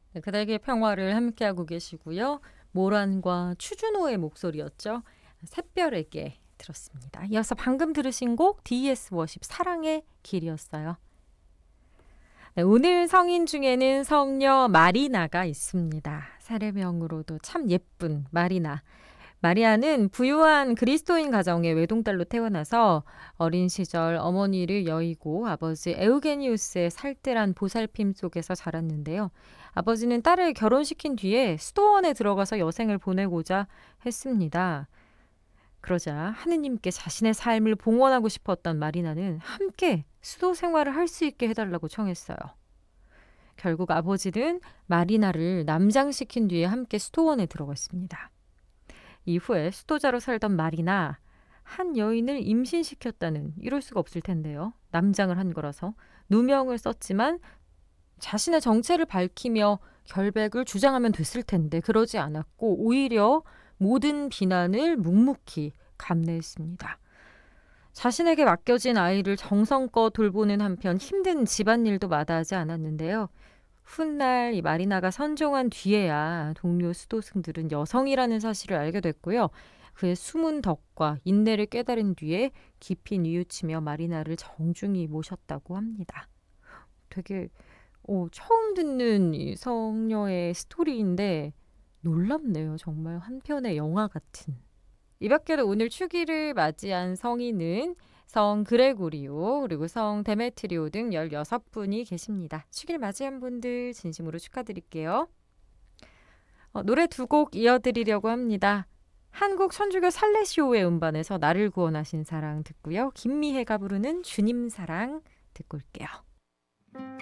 네, 그대에게 평화를 함께하고 계시고요. 모란과 추준호의 목소리였죠. 샛별에게 들었습니다. 이어서 방금 들으신 곡 D.S. 워십 사랑의 길이었어요. 네, 오늘 성인 중에는 성녀 마리나가 있습니다. 사례명으로도 참 예쁜 마리나. 마리아는 부유한 그리스도인 가정의 외동딸로 태어나서 어린 시절 어머니를 여의고 아버지 에우게니우스의 살뜰한 보살핌 속에서 자랐는데요. 아버지는 딸을 결혼시킨 뒤에 수도원에 들어가서 여생을 보내고자 했습니다. 그러자 하느님께 자신의 삶을 봉헌하고 싶었던 마리나는 함께 수도 생활을 할 수 있게 해달라고 청했어요. 결국 아버지는 마리나를 남장시킨 뒤에 함께 수도원에 들어갔습니다. 이후에 수도자로 살던 마리나, 한 여인을 임신시켰다는, 이럴 수가 없을 텐데요. 남장을 한 거라서 누명을 썼지만 자신의 정체를 밝히며 결백을 주장하면 됐을 텐데 그러지 않았고 오히려 모든 비난을 묵묵히 감내했습니다. 자신에게 맡겨진 아이를 정성껏 돌보는 한편 힘든 집안일도 마다하지 않았는데요. 훗날 이 마리나가 선종한 뒤에야 동료 수도승들은 여성이라는 사실을 알게 됐고요. 그의 숨은 덕과 인내를 깨달은 뒤에 깊이 뉘우치며 마리나를 정중히 모셨다고 합니다. 되게 처음 듣는 이 성녀의 스토리인데 놀랍네요. 정말 한 편의 영화 같은. 이 밖에도 오늘 축일을 맞이한 성인은 성 그레고리오 그리고 성 데메트리오 등 16분이 계십니다. 축일 맞이한 분들 진심으로 축하드릴게요. 노래 두 곡 이어드리려고 합니다. 한국 천주교 살레시오의 음반에서 나를 구원하신 사랑 듣고요. 김미혜가 부르는 주님 사랑 듣고 올게요.